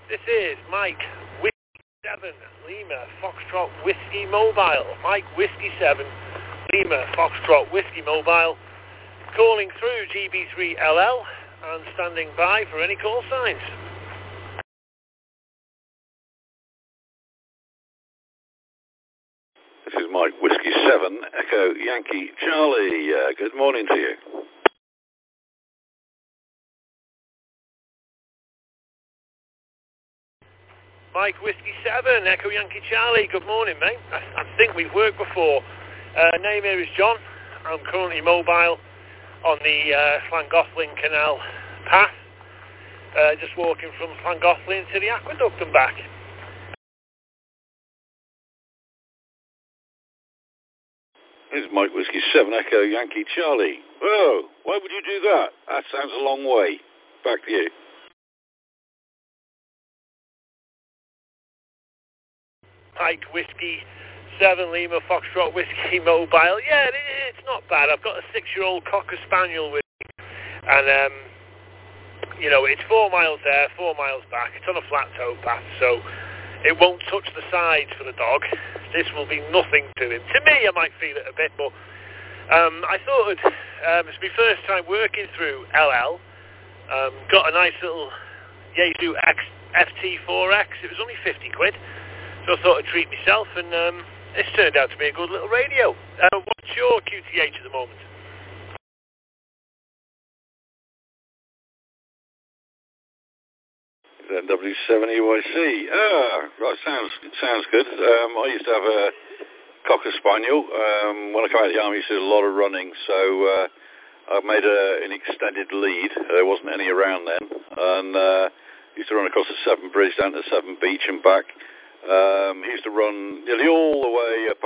This is Mike Whiskey 7 Lima Foxtrot Whiskey Mobile. Mike Whiskey 7 Lima Foxtrot Whiskey Mobile. Calling through GB3LL and standing by for any call signs. This is Mike Whiskey 7 Echo Yankee Charlie. Good morning to you. Mike Whiskey 7, Echo Yankee Charlie. Good morning, mate. I think we've worked before. Name here is John. I'm currently mobile on the Llangollen Canal path. Just walking from Llangollen to the aqueduct and back. This is Mike Whiskey 7 Echo Yankee Charlie. Whoa, why would you do that? That sounds a long way. Back to you. Mike Whiskey 7 Lima Foxtrot Whiskey Mobile. Yeah, it's not bad. I've got a 6-year-old Cocker Spaniel with me. And, you know, it's 4 miles there, 4 miles back. It's on a flat tow path, so it won't touch the sides for the dog. This will be nothing to him. To me, I might feel it a bit, but I thought it's my first time working through LL. Got a nice little Yaesu FT4X. It was only 50 quid. So I thought I'd treat myself, and it's turned out to be a good little radio. What's your QTH at the moment? W7EYC. Right, sounds good. I used to have a Cocker Spaniel. When I came out of the army, I used to do a lot of running, so I made an extended lead. There wasn't any around then, and used to run across the Severn Bridge down to Severn Beach and back. He used to run nearly all the way up